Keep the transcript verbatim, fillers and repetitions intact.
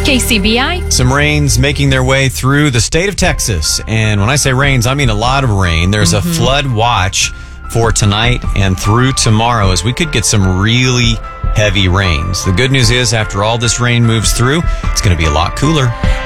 K C B I. Some rains making their way through the state of Texas. And when I say rains, I mean a lot of rain. There's mm-hmm. a flood watch for tonight and through tomorrow, as we could get some really heavy rains. The good news is, after all this rain moves through, it's going to be a lot cooler.